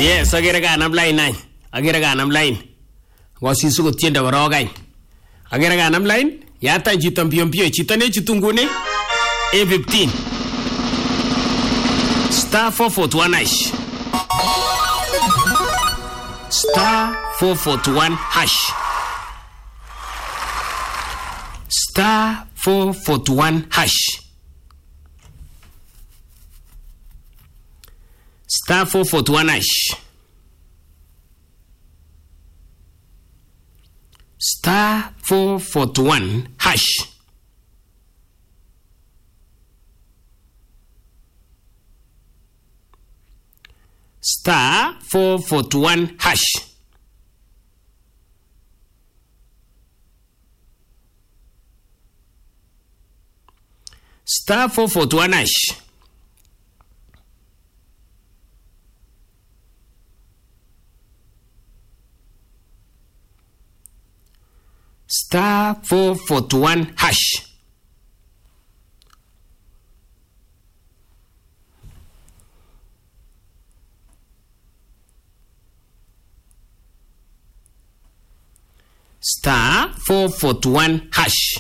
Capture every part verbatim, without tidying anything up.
Yes, agere kanam line any. Agere kanam line. Ngosisu kotiende korok any. Agere kanam line. Yata chito mbio mbio. Chito ne chutu nguni. A fifteen. Star four forty-one hash. Star four forty-one hash. Star four forty-one hash. Star four forty-one hash. Star four forty-one hash. Star four forty-one hash. Star four forty-one hash. Star four forty-one hash. Star four forty-one hash.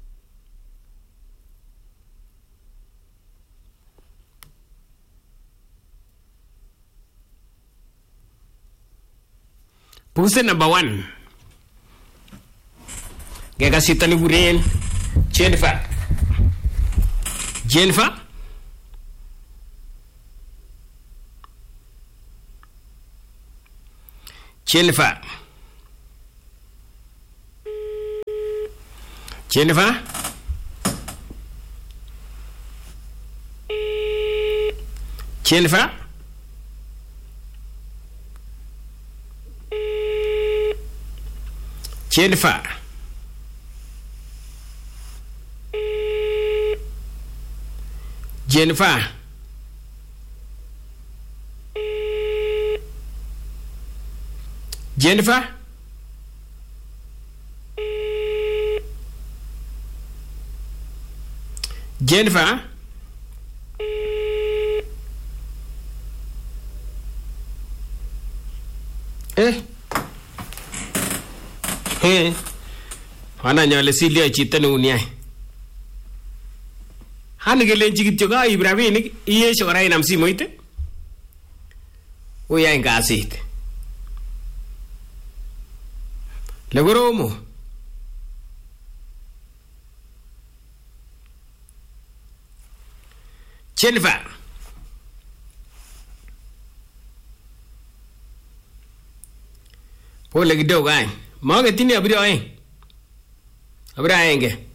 Person number one. Gega sitani guren. Jennifer. Jennifer. Jennifer. Jennifer. Jennifer. Jennifer. Jennifer. Jennifer. Jennifer. Eh. Eh. Wana nyale silia chita ni unia. Hani gele chikityo ka Ibrahim iye shokara ina msimu ite. Uya inga asite. Legoromo. Jennifer. Pole kidogo ai. Mange tini abiri ai. Abiri ai enge.